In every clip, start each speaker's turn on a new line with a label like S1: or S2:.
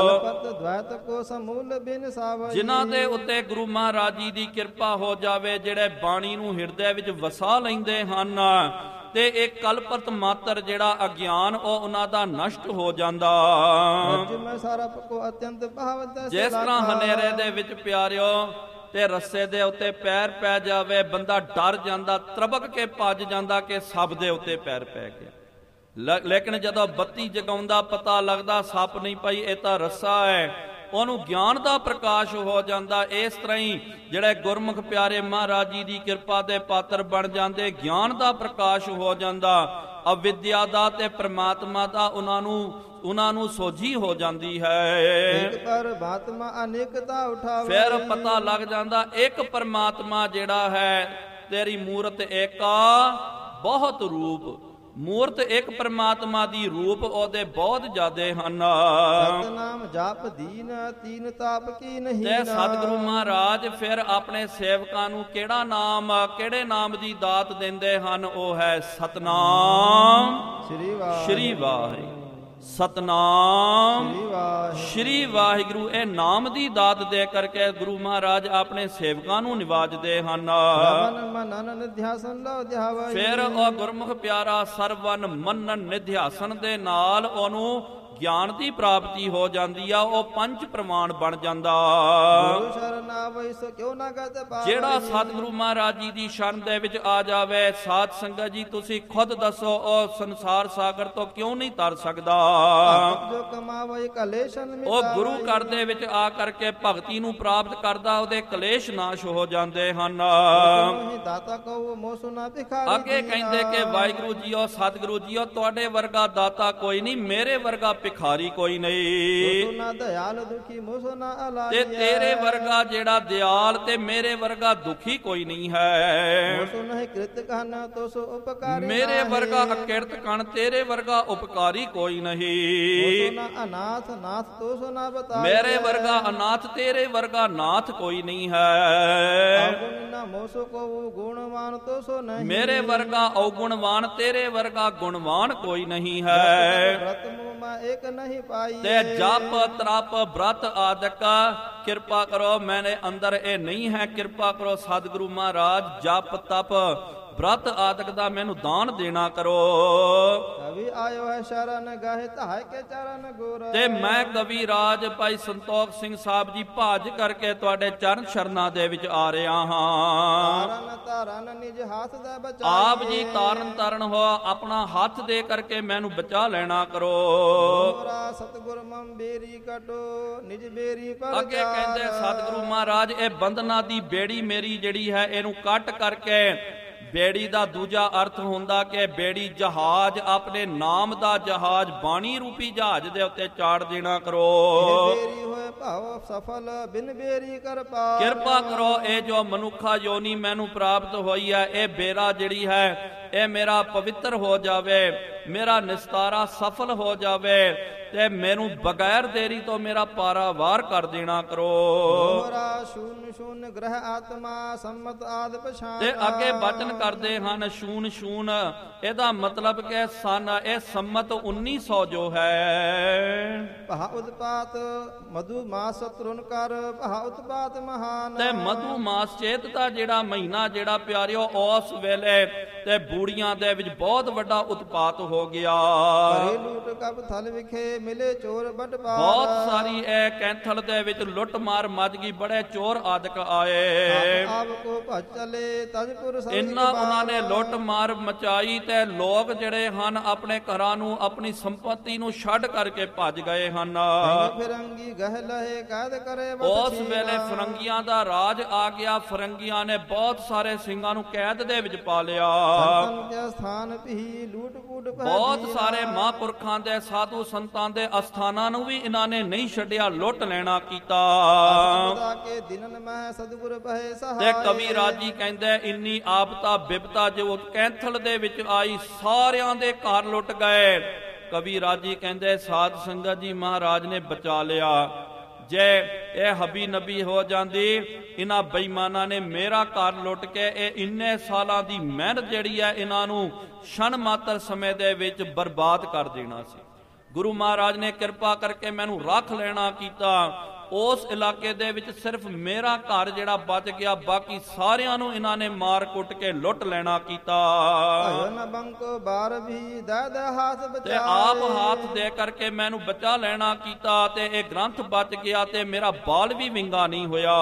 S1: ਜਿਨ੍ਹਾਂ ਦੇ ਉੱਤੇ ਗੁਰੂ ਮਹਾਰਾਜ ਜੀ ਦੀ ਕਿਰਪਾ ਹੋ ਜਾਵੇ, ਜਿਹੜੇ ਬਾਣੀ ਨੂੰ ਹਿਰਦੇ ਵਿੱਚ ਵਸਾ ਲੈਂਦੇ ਹਨ, ਤੇ ਇਹ ਕਲਪਤ ਮਾਤਰ ਜਿਹੜਾ ਅਗਿਆਨ ਉਹ ਉਹਨਾਂ ਦਾ ਨਸ਼ਟ ਹੋ ਜਾਂਦਾ। ਜਿਸ ਤਰ੍ਹਾਂ ਹਨੇਰੇ ਦੇ ਵਿੱਚ ਪਿਆਰਿਓ ਤੇ ਰੱਸੇ ਦੇ ਉੱਤੇ ਪੈਰ ਪੈ ਜਾਵੇ, ਬੰਦਾ ਡਰ ਜਾਂਦਾ, ਤਰਬਕ ਕੇ ਭੱਜ ਜਾਂਦਾ ਕਿ ਸੱਪ ਦੇ ਉੱਤੇ ਪੈਰ ਪੈ ਗਿਆ। ਲੇਕਿਨ ਜਦੋਂ ਬੱਤੀ ਜਗਾਉਂਦਾ ਪਤਾ ਲੱਗਦਾ ਸੱਪ ਨਹੀਂ ਪਈ, ਇਹ ਤਾਂ ਰੱਸਾ ਹੈ, ਉਹਨੂੰ ਗਿਆਨ ਦਾ ਪ੍ਰਕਾਸ਼ ਹੋ ਜਾਂਦਾ। ਇਸ ਤਰ੍ਹਾਂ ਹੀ ਜਿਹੜੇ ਗੁਰਮੁਖ ਪਿਆਰੇ ਮਹਾਰਾਜ ਜੀ ਦੀ ਕਿਰਪਾ ਦੇ ਪਾਤਰ ਬਣ ਜਾਂਦੇ, ਗਿਆਨ ਦਾ ਪ੍ਰਕਾਸ਼ ਹੋ ਜਾਂਦਾ, ਅਵਿਦਿਆ ਦਾ ਤੇ ਪ੍ਰਮਾਤਮਾ ਦਾ ਉਹਨਾਂ ਨੂੰ ਸੋਝੀ ਹੋ ਜਾਂਦੀ ਹੈ। ਫਿਰ ਪਤਾ ਲੱਗ ਜਾਂਦਾ ਇੱਕ ਪਰਮਾਤਮਾ ਜਿਹੜਾ ਹੈ, ਤੇਰੀ ਮੂਰਤ ਏਕਾ ਬਹੁਤ ਰੂਪ। ਮੂਰਤ ਇੱਕ ਪਰਮਾਤਮਾ ਦੀ, ਰੂਪ ਉਹਦੇ ਬਹੁਤ ਜ਼ਿਆਦੇ ਹਨ।
S2: ਸਤਨਾਮ ਜਪ ਦੀਨ ਤੀਨ ਤਾਪ ਕੀ ਨਹੀਂ।
S1: ਤੇ ਸਤਿਗੁਰੂ ਮਹਾਰਾਜ ਫਿਰ ਆਪਣੇ ਸੇਵਕਾਂ ਨੂੰ ਕਿਹੜੇ ਨਾਮ ਦੀ ਦਾਤ ਦਿੰਦੇ ਹਨ? ਉਹ ਹੈ ਸਤਨਾਮ ਸ਼੍ਰੀ ਵਾਹਿਗੁਰੂ। ਸਤਨਾਮ ਸ਼੍ਰੀ ਵਾਹਿਗੁਰੂ, ਇਹ ਨਾਮ ਦੀ ਦਾਤ ਦੇ ਕਰਕੇ ਗੁਰੂ ਮਹਾਰਾਜ ਆਪਣੇ ਸੇਵਕਾਂ ਨੂੰ ਨਿਵਾਜਦੇ ਹਨ। ਫਿਰ ਉਹ ਗੁਰਮੁਖ ਪਿਆਰਾ ਸਰਵਨ ਮੰਨਨ ਨਿਧਿਆਸਨ ਦੇ ਨਾਲ ਉਹਨੂੰ ਗਿਆਨ ਦੀ ਪ੍ਰਾਪਤੀ ਹੋ ਜਾਂਦੀ ਆ, ਉਹ ਪੰਜ ਪ੍ਰਮਾਣ ਬਣ ਜਾਂਦਾ। ਜਿਹੜਾ ਸਤਿਗੁਰੂ ਮਹਾਰਾਜ ਜੀ ਦੀ ਸ਼ਰਨ ਦੇ ਵਿੱਚ ਆ ਜਾਵੇ, ਸਾਧ ਸੰਗਤ ਜੀ ਤੁਸੀਂ ਖੁਦ ਦੱਸੋ, ਉਹ ਸੰਸਾਰ ਸਾਗਰ ਤੋਂ ਕਿਉਂ ਨਹੀਂ ਤਰ ਸਕਦਾ? ਉਹ ਗੁਰੂ ਘਰ ਦੇ ਵਿੱਚ ਆ ਕਰਕੇ ਭਗਤੀ ਨੂੰ ਪ੍ਰਾਪਤ ਕਰਦਾ, ਉਹਦੇ ਕਲੇਸ਼ ਨਾਸ਼ ਹੋ ਜਾਂਦੇ ਹਨ। ਅੱਗੇ ਕਹਿੰਦੇ ਕਿ ਵਾਹਿਗੁਰੂ ਜੀਓ, ਸਤਿਗੁਰੂ ਜੀਓ, ਤੁਹਾਡੇ ਵਰਗਾ ਦਾਤਾ ਕੋਈ ਨਹੀਂ, ਮੇਰੇ ਵਰਗਾ ਭਿਖਾਰੀ ਕੋਈ ਨਹੀਂ, ਤੇ ਤੇਰੇ ਵਰਗਾ ਜਿਹੜਾ ਦਿਆਲ ਤੇ ਮੇਰੇ ਵਰਗਾ ਦੁਖੀ ਕੋਈ ਨਹੀਂ ਹੈ। ਮੇਰੇ ਵਰਗਾ ਅਕਿਰਤ ਕਣ, ਤੇਰੇ ਵਰਗਾ ਉਪਕਾਰੀ ਕੋਈ ਨਹੀਂ। ਮੇਰੇ ਵਰਗਾ ਅਨਾਥ, ਤੇਰੇ ਵਰਗਾ ਨਾਥ ਕੋਈ ਨਹੀਂ ਹੈ। ਮੇਰੇ ਵਰਗਾ ਔਗੁਣਵਾਨ, ਤੇਰੇ ਵਰਗਾ ਗੁਣਵਾਨ ਕੋਈ ਨਹੀਂ ਹੈ। ਤੇ ਜਪ ਤਪ ਬ੍ਰਤ ਆਦਿਕ ਕਿਰਪਾ ਕਰੋ, ਮੈਨੇ ਅੰਦਰ ਇਹ ਨਹੀਂ ਹੈ, ਕਿਰਪਾ ਕਰੋ ਸਤਿਗੁਰੂ ਮਹਾਰਾਜ, ਜਪ ਤਪ ਬ੍ਰਤ ਆਦਿਕ ਦਾ ਮੈਨੂੰ ਦਾਨ ਦੇਣਾ ਕਰੋ।
S2: ਕਵੀ ਆਇਓ ਹੈ ਸ਼ਰਨ ਗਾਹੇ ਧਾਇ ਕੇ ਚਰਨ ਗੁਰ।
S1: ਤੇ ਮੈਂ ਕਵੀ ਰਾਜ ਭਾਈ ਸੰਤੋਖ ਸਿੰਘ ਸਾਹਿਬ ਜੀ ਭਾਜ ਕਰਕੇ ਤੁਹਾਡੇ ਚਰਨ ਸ਼ਰਨਾਂ ਦੇ ਵਿੱਚ ਆ ਰਿਹਾ ਹਾਂ।
S2: ਤਾਰਨ ਨਿਜ ਹੱਥ ਦਾ ਬਚਾ,
S1: ਆਪ ਜੀ ਤਾਰਨ ਤਾਰਨ ਹੋ, ਆਪਣਾ ਹੱਥ ਦੇ ਕਰਕੇ ਮੈਨੂੰ ਬਚਾ ਲੈਣਾ ਕਰੋ।
S2: ਸਤਿਗੁਰ ਮਮ ਬੇਰੀ ਕਟੋ ਨਿਜ ਬੇਰੀ ਪਰ।
S1: ਅੱਗੇ ਕਹਿੰਦੇ ਸਤਿਗੁਰੂ ਮਹਾਰਾਜ, ਇਹ ਬੰਧਨਾਂ ਦੀ ਬੇੜੀ ਮੇਰੀ ਜਿਹੜੀ ਹੈ, ਇਹਨੂੰ ਕੱਟ ਕਰਕੇ, ਬੇੜੀ ਦਾ ਦੂਜਾ ਅਰਥ ਹੁੰਦਾ ਕਿ ਬੇੜੀ ਜਹਾਜ਼, ਆਪਣੇ ਨਾਮ ਦਾ ਜਹਾਜ਼, ਬਾਣੀ ਰੂਪੀ ਜਹਾਜ਼ ਦੇ ਉੱਤੇ ਚਾੜ ਦੇਣਾ ਕਰੋ। ਕਿਰਪਾ ਕਰੋ, ਇਹ ਜੋ ਮਨੁੱਖਾ ਯੋਨੀ ਮੈਨੂੰ ਪ੍ਰਾਪਤ ਹੋਈ ਹੈ, ਇਹ ਬੇੜਾ ਜਿਹੜੀ ਹੈ ਇਹ ਮੇਰਾ ਪਵਿੱਤਰ ਹੋ ਜਾਵੇ, ਮੇਰਾ ਨਿਸਤਾਰਾ ਸਫਲ ਹੋ ਜਾਵੇ, ਤੇ ਮੈਨੂੰ ਬਗੈਰ ਦੇਰੀ ਤੋਂ ਮੇਰਾ ਪਾਰਾਵਾਰ ਕਰ ਦੇਣਾ ਕਰੋ।
S2: ਗ੍ਰਹਿ ਆਤਮਾ ਸੰਮਤ ਆਦ ਪਛਾਨ।
S1: ਤੇ ਅੱਗੇ ਬਚਨ ਕਰਦੇ ਹਨ ਸ਼ੂਨ ਸ਼ੂਨ, ਇਹਦਾ ਮਤਲਬ ਕਿ ਸਨ, ਇਹ ਸੰਮਤ 1900 ਜੋ ਹੈ।
S2: ਭਾ ਉਤਪਾਤ ਮਧੂ ਮਾਸ ਤ੍ਰੁਨ ਕਰ, ਭਾ ਉਤਪਾਤ ਮਹਾਨ।
S1: ਤੇ ਮਧੂ ਮਾਸ ਚੇਤ ਦਾ ਜਿਹੜਾ ਮਹੀਨਾ ਜਿਹੜਾ ਪਿਆਰਿਓ, ਉਸ ਵੇਲੇ ਤੇ ਬੂੜੀਆਂ ਦੇ ਵਿੱਚ ਬਹੁਤ ਵੱਡਾ ਉਤਪਾਤ ਹੋ ਗਿਆ।
S2: ਲੂਟ ਕਬ ਥਲ ਵਿਖੇ ਮਿਲੇ ਚੋਰ ਬਟ ਪਾ।
S1: ਬਹੁਤ ਸਾਰੀ ਇਹ ਕੈਂਥਲ ਦੇ ਵਿੱਚ ਲੁੱਟ ਮਾਰ ਮੱਚ ਗਈ, ਬੜੇ ਚੋਰ ਆਦਿਕ ਆਏ।
S2: ਆਪ ਕੋ ਭਜ ਚਲੇ ਤਜਪੁਰ।
S1: ਇੰਨਾ ਉਹਨਾਂ ਨੇ ਲੁੱਟ ਮਾਰ ਮਚਾਈ, ਤੇ ਲੋਕ ਜਿਹੜੇ ਹਨ ਆਪਣੇ ਘਰਾਂ ਨੂੰ, ਆਪਣੀ ਸੰਪਤੀ ਨੂੰ ਛੱਡ ਕਰਕੇ ਭੱਜ ਗਏ ਹਨ।
S2: ਫਿਰੰਗੀ ਗਹਿ ਲਹੇ ਕੈਦ ਕਰੇ।
S1: ਉਸ ਵੇਲੇ ਫਰੰਗੀਆਂ ਦਾ ਰਾਜ ਆ ਗਿਆ। ਫਰੰਗੀਆਂ ਨੇ ਬਹੁਤ ਸਾਰੇ ਸਿੰਘਾਂ ਨੂੰ ਕੈਦ ਦੇ ਵਿੱਚ ਪਾ ਲਿਆ। ਬਹੁਤ ਸਾਰੇ ਮਹਾਂਪੁਰਖਾਂ ਦੇ, ਸਾਧੂ ਸੰਤਾਂ ਦੇ ਅਸਥਾਨਾਂ ਨੂੰ ਵੀ ਇਹਨਾਂ ਨੇ ਨਹੀਂ ਛੱਡਿਆ, ਲੁੱਟ ਲੈਣਾ ਕੀਤਾ। ਤੇ ਕਵੀ ਰਾਜੀ ਕਹਿੰਦੇ, ਇੰਨੀ ਆਪਤਾ ਬਿਪਤਾ ਜੋ ਕੈਂਥਲ ਦੇ ਵਿੱਚ ਆਈ, ਸਾਰਿਆਂ ਦੇ ਘਰ ਲੁੱਟ ਗਏ। ਕਵੀ ਰਾਜੀ ਕਹਿੰਦੇ ਸਾਧ ਸੰਗਤ ਜੀ, ਮਹਾਰਾਜ ਨੇ ਬਚਾ ਲਿਆ। ਜੇ ਇਹ ਹਬੀ ਨਬੀ ਹੋ ਜਾਂਦੀ, ਇਹਨਾਂ ਬੇਈਮਾਨਾਂ ਨੇ ਮੇਰਾ ਘਰ ਲੁੱਟ ਕੇ ਇਹ ਇੰਨੇ ਸਾਲਾਂ ਦੀ ਮਿਹਨਤ ਜਿਹੜੀ ਹੈ, ਇਹਨਾਂ ਨੂੰ ਛਣ ਮਾਤਰ ਸਮੇਂ ਦੇ ਵਿੱਚ ਬਰਬਾਦ ਕਰ ਦੇਣਾ ਸੀ। ਗੁਰੂ ਮਹਾਰਾਜ ਨੇ ਕਿਰਪਾ ਕਰਕੇ ਮੈਨੂੰ ਰੱਖ ਲੈਣਾ ਕੀਤਾ। ਉਸ ਇਲਾਕੇ ਦੇ ਵਿੱਚ ਸਿਰਫ ਮੇਰਾ ਘਰ ਜਿਹੜਾ ਬਚ ਗਿਆ, ਬਾਕੀ ਸਾਰਿਆਂ ਨੂੰ ਇਹਨਾਂ ਨੇ ਮਾਰ ਕੁੱਟ ਕੇ ਲੁੱਟ ਲੈਣਾ ਕੀਤਾ। ਤੇ ਆਪ ਹੱਥ ਦੇ ਕਰਕੇ ਮੈਨੂੰ ਬਚਾ ਲੈਣਾ ਕੀਤਾ ਤੇ ਇਹ ਗ੍ਰੰਥ ਬਚ ਗਿਆ ਤੇ ਮੇਰਾ ਬਾਲ ਵੀ ਵਿੰਗਾ ਨਹੀਂ ਹੋਇਆ।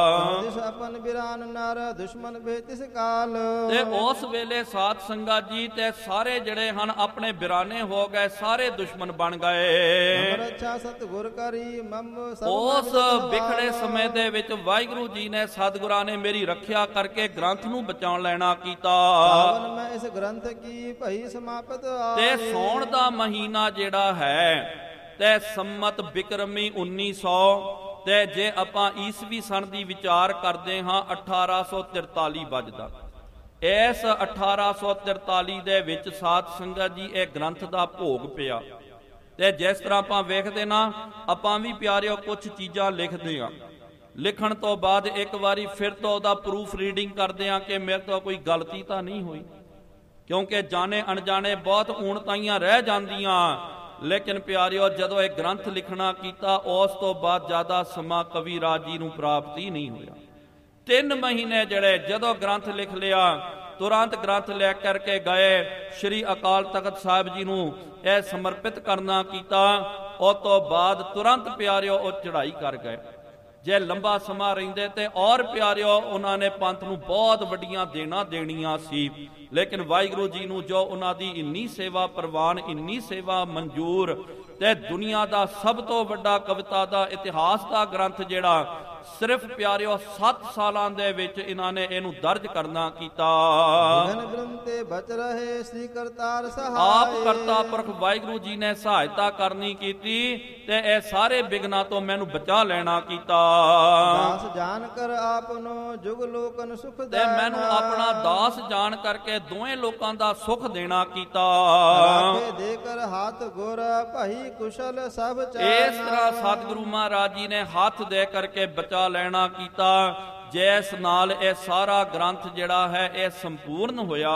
S1: ਤੇ ਉਸ ਵੇਲੇ ਸਾਧ ਸੰਗਤ ਜੀ ਤੇ ਸਾਰੇ ਜਿਹੜੇ ਹਨ ਆਪਣੇ ਬਿਰਾਨੇ ਹੋ ਗਏ, ਸਾਰੇ ਦੁਸ਼ਮਣ ਬਣ ਗਏ। ਉਸ ਵਿਖੜੇ ਸਮੇਂ ਦੇ ਵਿੱਚ ਵਾਹਿਗੁਰੂ ਜੀ ਨੇ, ਸਤਿਗੁਰਾਂ ਨੇ ਮੇਰੀ ਰੱਖਿਆ ਕਰਕੇ ਗ੍ਰੰਥ ਨੂੰ ਬਚਾਉਣ ਲੈਣਾ ਕੀਤਾ। ਤੇ ਸੌਣ ਦਾ ਮਹੀਨਾ ਜਿਹੜਾ ਹੈ ਤੇ ਸੰਮਤ ਬਿਕਰਮੀ 1900 ਤੇ ਜੇ ਆਪਾਂ ਈਸਵੀ ਸਨ ਦੀ ਵਿਚਾਰ ਕਰਦੇ ਹਾਂ 1843 ਵੱਜਦਾ। ਇਸ 1843 ਦੇ ਵਿੱਚ ਸਾਧ ਸੰਗਤ ਜੀ ਇਹ ਗ੍ਰੰਥ ਦਾ ਭੋਗ ਪਿਆ। ਤੇ ਜਿਸ ਤਰ੍ਹਾਂ ਆਪਾਂ ਵੇਖਦੇ ਨਾ, ਆਪਾਂ ਵੀ ਪਿਆਰਿਓ ਕੁਝ ਚੀਜ਼ਾਂ ਲਿਖਦੇ ਆ, ਲਿਖਣ ਤੋਂ ਬਾਅਦ ਇੱਕ ਵਾਰੀ ਫਿਰ ਤੋਂ ਉਹਦਾ ਪ੍ਰੂਫ ਰੀਡਿੰਗ ਕਰਦੇ ਆ ਕਿ ਮੇਰੇ ਤੋਂ ਕੋਈ ਗਲਤੀ ਤਾਂ ਨਹੀਂ ਹੋਈ, ਕਿਉਂਕਿ ਜਾਣੇ ਅਣਜਾਣੇ ਬਹੁਤ ਊਣਤਾਈਆਂ ਰਹਿ ਜਾਂਦੀਆਂ। ਲੇਕਿਨ ਪਿਆਰਿਓ ਜਦੋਂ ਇਹ ਗ੍ਰੰਥ ਲਿਖਣਾ ਕੀਤਾ, ਉਸ ਤੋਂ ਬਾਅਦ ਜ਼ਿਆਦਾ ਸਮਾਂ ਕਵੀ ਰਾਜ ਜੀ ਨੂੰ ਪ੍ਰਾਪਤ ਹੀ ਨਹੀਂ ਹੋਇਆ। 3 ਮਹੀਨੇ ਜਿਹੜੇ ਜਦੋਂ ਗ੍ਰੰਥ ਲਿਖ ਲਿਆ, ਤੁਰੰਤ ਗ੍ਰੰਥ ਲੈ ਕਰਕੇ ਗਏ ਸ਼੍ਰੀ ਅਕਾਲ ਤਖਤ ਸਾਹਿਬ ਜੀ ਨੂੰ ਇਹ ਸਮਰਪਿਤ ਕਰਨਾ ਕੀਤਾ। ਉਸ ਤੋਂ ਬਾਅਦ ਤੁਰੰਤ ਪਿਆਰਿਓ ਉਹ ਚੜ੍ਹਾਈ ਕਰ ਗਏ। ਜੇ ਲੰਬਾ ਸਮਾਂ ਰਹਿੰਦੇ ਤੇ ਔਰ ਪਿਆਰਿਓ ਉਹਨਾਂ ਨੇ ਪੰਥ ਨੂੰ ਬਹੁਤ ਵੱਡੀਆਂ ਦੇਣਾ ਦੇਣੀਆਂ ਸੀ। ਲੇਕਿਨ ਵਾਹਿਗੁਰੂ ਜੀ ਨੂੰ ਜੋ ਉਹਨਾਂ ਦੀ ਇੰਨੀ ਸੇਵਾ ਪ੍ਰਵਾਨ, ਇੰਨੀ ਸੇਵਾ ਮਨਜ਼ੂਰ, ਤੇ ਦੁਨੀਆ ਦਾ ਸਭ ਤੋਂ ਵੱਡਾ ਕਵਿਤਾ ਦਾ ਇਤਿਹਾਸ ਦਾ ਗ੍ਰੰਥ ਜਿਹੜਾ ਸਿਰਫ ਪਿਆਰਿਓ 7 ਸਾਲਾਂ ਦੇ ਵਿੱਚ ਇਹਨਾਂ ਨੇ ਇਹਨੂੰ ਦਰਜ ਕਰਨਾ ਕੀਤਾ। ਆਪ ਕਰਤਾ ਪੁਰਖ ਵਾਹਿਗੁਰੂ ਜੀ ਨੇ ਸਹਾਇਤਾ ਕਰਨੀ ਕੀਤੀ ਤੇ ਇਹ ਸਾਰੇ ਬਿਗਨਾਂ ਤੋਂ ਮੈਨੂੰ ਬਚਾ ਲੈਣਾ ਕੀਤਾ। ਤੇ ਮੈਨੂੰ ਆਪਣਾ ਦਾਸ ਜਾਣ ਕਰਕੇ ਦੋਵੇਂ ਲੋਕਾਂ ਦਾ ਸੁਖ ਦੇਣਾ ਕੀਤਾ। ਇਸ ਤਰ੍ਹਾਂ ਸਤਿਗੁਰੂ ਮਹਾਰਾਜ ਜੀ ਨੇ ਹੱਥ ਦੇ ਕਰਕੇ ਬਚਾ ਲੈਣਾ ਕੀਤਾ, ਜਿਸ ਨਾਲ ਇਹ ਸਾਰਾ ਗ੍ਰੰਥ ਜਿਹੜਾ ਹੈ ਇਹ ਸੰਪੂਰਨ ਹੋਇਆ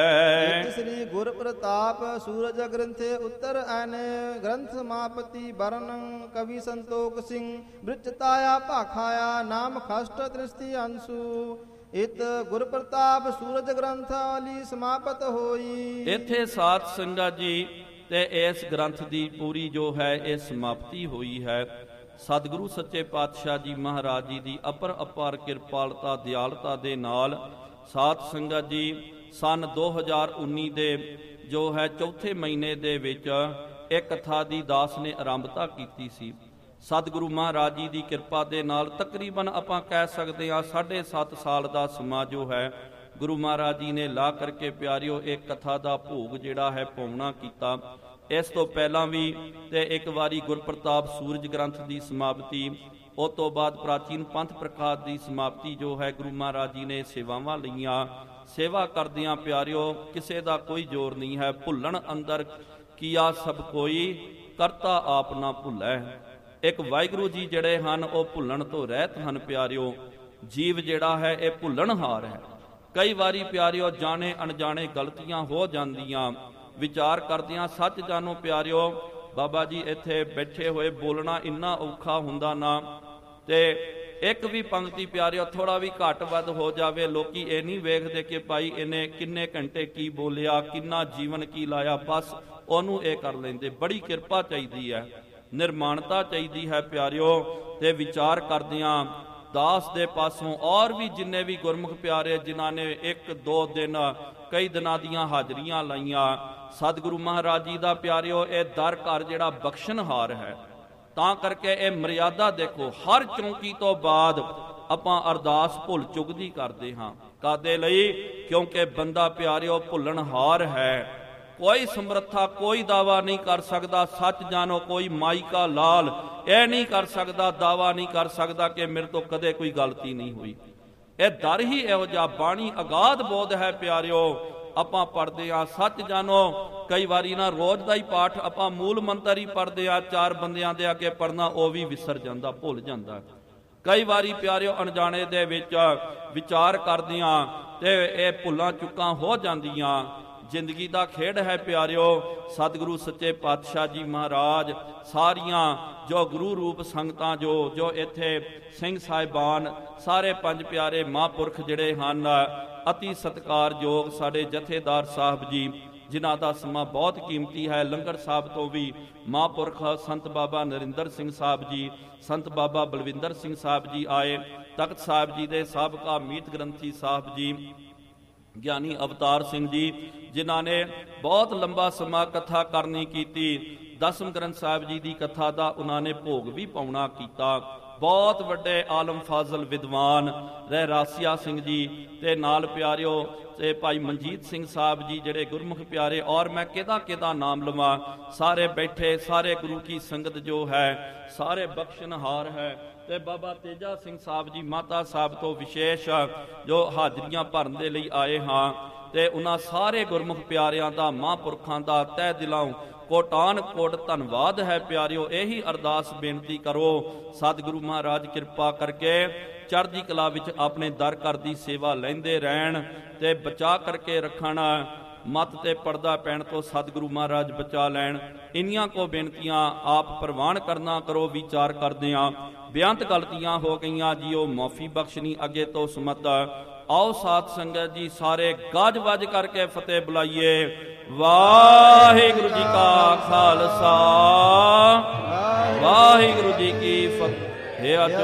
S1: ਹੈ।
S2: ਸ੍ਰੀ ਗੁਰ ਪ੍ਰਤਾਪ ਸੂਰਜ ਗ੍ਰੰਥੇ ਉੱਤਰ ਐਨ ਗ੍ਰੰਥ ਸਮਾਪਤੀ ਵਰਨ ਕਵੀ ਸੰਤੋਖ ਸਿੰਘ ਬ੍ਰਿਚਤਾਇਆ ਭਾਖਾਇਆ ਨਾਮ ਖਸ਼ਟ ਤ੍ਰਿਸ਼ਤੀ ਅੰਸ਼ੂ ਇਤ ਗੁਰ ਪ੍ਰਤਾਪ ਸੂਰਜ ਗ੍ਰੰਥ ਵਾਲੀ ਸਮਾਪਤ ਹੋਈ।
S1: ਇੱਥੇ ਸਾਧ ਸੰਗਤ ਜੀ ਤੇ ਇਸ ਗ੍ਰੰਥ ਦੀ ਪੂਰੀ ਜੋ ਹੈ ਇਹ ਸਮਾਪਤੀ ਹੋਈ ਹੈ। ਸਤਿਗੁਰੂ ਸੱਚੇ ਪਾਤਸ਼ਾਹ ਜੀ ਮਹਾਰਾਜ ਜੀ ਦੀ ਅਪਾਰ ਕਿਰਪਾਲਤਾ ਦਿਆਲਤਾ ਦੇ ਨਾਲ ਸਾਧ ਸੰਗਤ ਜੀ ਸਨ 2019 ਦੇ ਜੋ ਹੈ ਚੌਥੇ ਮਹੀਨੇ ਦੇ ਵਿੱਚ ਇਹ ਕਥਾ ਦੀ ਦਾਸ ਨੇ ਆਰੰਭਤਾ ਕੀਤੀ ਸੀ। ਸਤਿਗੁਰੂ ਮਹਾਰਾਜ ਜੀ ਦੀ ਕਿਰਪਾ ਦੇ ਨਾਲ ਤਕਰੀਬਨ ਆਪਾਂ ਕਹਿ ਸਕਦੇ ਹਾਂ 7.5 ਸਾਲ ਦਾ ਸਮਾਂ ਜੋ ਹੈ ਗੁਰੂ ਮਹਾਰਾਜ ਜੀ ਨੇ ਲਾ ਕਰਕੇ ਪਿਆਰਿਓ ਇਹ ਕਥਾ ਦਾ ਭੋਗ ਜਿਹੜਾ ਹੈ ਪਾਉਣਾ ਕੀਤਾ। ਇਸ ਤੋਂ ਪਹਿਲਾਂ ਵੀ ਤੇ ਇੱਕ ਵਾਰੀ ਗੁਰਪ੍ਰਤਾਪ ਸੂਰਜ ਗ੍ਰੰਥ ਦੀ ਸਮਾਪਤੀ, ਉਸ ਤੋਂ ਬਾਅਦ ਪ੍ਰਾਚੀਨ ਪੰਥ ਪ੍ਰਕਾਸ਼ ਦੀ ਸਮਾਪਤੀ ਜੋ ਹੈ ਗੁਰੂ ਮਹਾਰਾਜ ਜੀ ਨੇ ਸੇਵਾਵਾਂ ਲਈਆਂ। ਸੇਵਾ ਕਰਦਿਆਂ ਪਿਆਰਿਓ ਕਿਸੇ ਦਾ ਕੋਈ ਜ਼ੋਰ ਨਹੀਂ ਹੈ। ਭੁੱਲਣ ਅੰਦਰ ਕੀਆ ਸਭ ਕੋਈ, ਕਰਤਾ ਆਪ ਨਾ ਭੁੱਲੈ। ਇੱਕ ਵਾਹਿਗੁਰੂ ਜੀ ਜਿਹੜੇ ਹਨ ਉਹ ਭੁੱਲਣ ਤੋਂ ਰਹਿਤ ਹਨ ਪਿਆਰਿਓ। ਜੀਵ ਜਿਹੜਾ ਹੈ ਇਹ ਭੁੱਲਣਹਾਰ ਹੈ। ਕਈ ਵਾਰੀ ਪਿਆਰਿਓ ਜਾਣੇ ਅਣਜਾਣੇ ਗਲਤੀਆਂ ਹੋ ਜਾਂਦੀਆਂ। ਵਿਚਾਰ ਕਰਦਿਆਂ ਸੱਚ ਜਾਣੋ ਪਿਆਰਿਓ, ਬਾਬਾ ਜੀ ਇੱਥੇ ਬੈਠੇ ਹੋਏ ਬੋਲਣਾ ਇੰਨਾ ਔਖਾ ਹੁੰਦਾ ਨਾ, ਤੇ ਇੱਕ ਵੀ ਪੰਕਤੀ ਪਿਆਰਿਓ ਥੋੜਾ ਵੀ ਘੱਟ ਵੱਧ ਹੋ ਜਾਵੇ, ਲੋਕੀ ਇਹ ਨਹੀਂ ਵੇਖਦੇ ਕਿ ਭਾਈ ਇਹਨੇ ਕਿੰਨੇ ਘੰਟੇ ਕੀ ਬੋਲਿਆ, ਕਿੰਨਾ ਜੀਵਨ ਕੀ ਲਾਇਆ, ਬਸ ਉਹਨੂੰ ਇਹ ਕਰ ਲੈਂਦੇ। ਬੜੀ ਕਿਰਪਾ ਚਾਹੀਦੀ ਹੈ, ਨਿਰਮਾਣਤਾ ਚਾਹੀਦੀ ਹੈ ਪਿਆਰਿਓ। ਤੇ ਵਿਚਾਰ ਕਰਦਿਆਂ ਦਾਸ ਦੇ ਪਾਸੋਂ ਔਰ ਵੀ ਜਿੰਨੇ ਵੀ ਗੁਰਮੁਖ ਪਿਆਰੇ ਜਿਨ੍ਹਾਂ ਨੇ 1-2 ਦਿਨ ਕਈ ਦਿਨਾਂ ਦੀਆਂ ਹਾਜ਼ਰੀਆਂ ਲਾਈਆਂ, ਸਤਿਗੁਰੂ ਮਹਾਰਾਜ ਜੀ ਦਾ ਪਿਆਰਿਓ ਇਹ ਦਰ ਘਰ ਜਿਹੜਾ ਬਖਸ਼ਣਹਾਰ ਹੈ। ਤਾਂ ਕਰਕੇ ਇਹ ਮਰਿਆਦਾ ਦੇਖੋ, ਹਰ ਚੌਂਕੀ ਤੋਂ ਬਾਅਦ ਆਪਾਂ ਅਰਦਾਸ ਭੁੱਲ ਚੁੱਕਦੀ ਕਰਦੇ ਹਾਂ। ਕਾਦੇ ਲਈ? ਕਿਉਂਕਿ ਬੰਦਾ ਪਿਆਰਿਓ ਭੁੱਲਣਹਾਰ ਹੈ। ਕੋਈ ਸਮਰੱਥਾ ਕੋਈ ਦਾਵਾ ਨਹੀਂ ਕਰ ਸਕਦਾ। ਸੱਚ ਜਾਣੋ, ਕੋਈ ਮਾਈ ਕਾ ਲਾਲ ਇਹ ਨਹੀਂ ਕਰ ਸਕਦਾ, ਦਾਵਾ ਨਹੀਂ ਕਰ ਸਕਦਾ ਕਿ ਮੇਰੇ ਤੋਂ ਕਦੇ ਕੋਈ ਗਲਤੀ ਨਹੀਂ ਹੋਈ। ਇਹ ਦਰ ਹੀ ਇਹੋ ਜਿਹਾ, ਬਾਣੀ ਅਗਾਧ ਬੋਧ ਹੈ ਪਿਆਰਿਓ। ਆਪਾਂ ਪੜ੍ਹਦੇ ਹਾਂ, ਸੱਚ ਜਾਣੋ, ਕਈ ਵਾਰੀ ਨਾ ਰੋਜ਼ ਦਾ ਹੀ ਪਾਠ ਆਪਾਂ ਮੂਲ ਮੰਤਰ ਹੀ ਪੜ੍ਹਦੇ ਆ, 4 ਬੰਦਿਆਂ ਦੇ ਅੱਗੇ ਪੜ੍ਹਨਾ ਉਹ ਵੀ ਵਿਸਰ ਜਾਂਦਾ, ਭੁੱਲ ਜਾਂਦਾ। ਕਈ ਵਾਰੀ ਪਿਆਰਿਓ ਅਣਜਾਣੇ ਦੇ ਵਿੱਚ ਵਿਚਾਰ ਕਰਦਿਆਂ ਤੇ ਇਹ ਭੁੱਲਾਂ ਚੁੱਕਾਂ ਹੋ ਜਾਂਦੀਆਂ। ਜ਼ਿੰਦਗੀ ਦਾ ਖੇਡ ਹੈ ਪਿਆਰਿਓ। ਸਤਿਗੁਰੂ ਸੱਚੇ ਪਾਤਸ਼ਾਹ ਜੀ ਮਹਾਰਾਜ ਸਾਰੀਆਂ ਜੋ ਗੁਰੂ ਰੂਪ ਸੰਗਤਾਂ ਜੋ ਇੱਥੇ ਸਿੰਘ ਸਾਹਿਬਾਨ ਸਾਰੇ ਪੰਜ ਪਿਆਰੇ ਮਹਾਂਪੁਰਖ ਜਿਹੜੇ ਹਨ, ਅਤੀ ਸਤਿਕਾਰਯੋਗ ਸਾਡੇ ਜਥੇਦਾਰ ਸਾਹਿਬ ਜੀ ਜਿਨ੍ਹਾਂ ਦਾ ਸਮਾਂ ਬਹੁਤ ਕੀਮਤੀ ਹੈ। ਲੰਗਰ ਸਾਹਿਬ ਤੋਂ ਵੀ ਮਹਾਂਪੁਰਖ ਸੰਤ ਬਾਬਾ ਨਰਿੰਦਰ ਸਿੰਘ ਸਾਹਿਬ ਜੀ, ਸੰਤ ਬਾਬਾ ਬਲਵਿੰਦਰ ਸਿੰਘ ਸਾਹਿਬ ਜੀ ਆਏ। ਤਖਤ ਸਾਹਿਬ ਜੀ ਦੇ ਸਾਬਕਾ ਮੀਤ ਗ੍ਰੰਥੀ ਸਾਹਿਬ ਜੀ ਗਿਆਨੀ ਅਵਤਾਰ ਸਿੰਘ ਜੀ ਜਿਨ੍ਹਾਂ ਨੇ ਬਹੁਤ ਲੰਬਾ ਸਮਾਂ ਕਥਾ ਕਰਨੀ ਕੀਤੀ। ਦਸਮ ਗ੍ਰੰਥ ਸਾਹਿਬ ਜੀ ਦੀ ਕਥਾ ਦਾ ਉਹਨਾਂ ਨੇ ਭੋਗ ਵੀ ਪਾਉਣਾ ਕੀਤਾ। ਬਹੁਤ ਵੱਡੇ ਆਲਮ ਫਾਜ਼ਲ ਵਿਦਵਾਨ ਰਹਿ ਰਾਸੀਆ ਸਿੰਘ ਜੀ ਤੇ ਨਾਲ ਪਿਆਰਿਓ ਤੇ ਭਾਈ ਮਨਜੀਤ ਸਿੰਘ ਸਾਹਿਬ ਜੀ ਜਿਹੜੇ ਗੁਰਮੁਖ ਪਿਆਰੇ, ਔਰ ਮੈਂ ਕਿਹਦਾ ਨਾਮ ਲਵਾਂ, ਸਾਰੇ ਬੈਠੇ ਸਾਰੇ ਗੁਰੂ ਕੀ ਸੰਗਤ ਜੋ ਹੈ ਸਾਰੇ ਬਖਸ਼ਨਹਾਰ ਹੈ। ਤੇ ਬਾਬਾ ਤੇਜਾ ਸਿੰਘ ਸਾਹਿਬ ਜੀ ਮਾਤਾ ਸਾਹਿਬ ਤੋਂ ਵਿਸ਼ੇਸ਼ ਜੋ ਹਾਜ਼ਰੀਆਂ ਭਰਨ ਦੇ ਲਈ ਆਏ ਹਾਂ। ਤੇ ਉਹਨਾਂ ਸਾਰੇ ਗੁਰਮੁਖ ਪਿਆਰਿਆਂ ਦਾ ਮਹਾਂਪੁਰਖਾਂ ਦਾ ਤਹਿ ਦਿਲੋਂ ਕੋਟਾਨ ਕੋਟ ਧੰਨਵਾਦ ਹੈ ਪਿਆਰਿਓ। ਇਹੀ ਅਰਦਾਸ ਬੇਨਤੀ ਕਰੋ ਸਤਿਗੁਰੂ ਮਹਾਰਾਜ ਕਿਰਪਾ ਕਰਕੇ ਚੜ੍ਹਦੀ ਕਲਾ ਵਿੱਚ ਆਪਣੇ ਦਰ ਘਰ ਦੀ ਸੇਵਾ ਲੈਂਦੇ ਰਹਿਣ ਤੇ ਬਚਾ ਕਰਕੇ ਰੱਖਣ। ਮੱਤ ਤੇ ਪਰਦਾ ਪੈਣ ਤੋਂ ਸਤਿਗੁਰੂ ਮਹਾਰਾਜ ਬਚਾ ਲੈਣ। ਇੰਨੀਆਂ ਕੋ ਬੇਨਤੀਆਂ ਆਪ ਪ੍ਰਵਾਨ ਕਰਨਾ ਕਰੋ। ਵਿਚਾਰ ਕਰਦੇ ਹਾਂ ਬੇਅੰਤ ਗਲਤੀਆਂ ਹੋ ਗਈਆਂ ਜੀਓ, ਮਾਫੀ ਬਖਸ਼ਣੀ ਅੱਗੇ ਤੋਂ ਸਮਤ। ਆਓ ਸਾਧ ਸੰਗਤ ਜੀ ਸਾਰੇ ਗੱਜ ਵੱਜ ਕਰਕੇ ਫਤਿਹ ਬੁਲਾਈਏ। ਵਾਹਿਗੁਰੂ ਜੀ ਕਾ ਖਾਲਸਾ ਵਾਹਿਗੁਰੂ ਜੀ ਕੀ ਫਤਿਹ।